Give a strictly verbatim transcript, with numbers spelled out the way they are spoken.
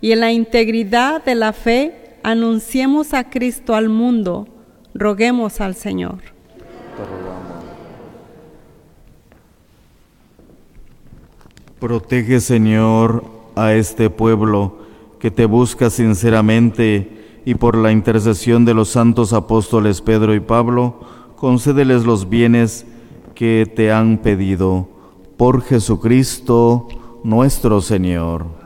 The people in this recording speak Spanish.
y en la integridad de la fe anunciemos a Cristo al mundo. Roguemos al Señor. Te rogamos. Protege, Señor, a este pueblo que te busca sinceramente, y por la intercesión de los santos apóstoles Pedro y Pablo, concédeles los bienes que te han pedido. Por Jesucristo nuestro Señor.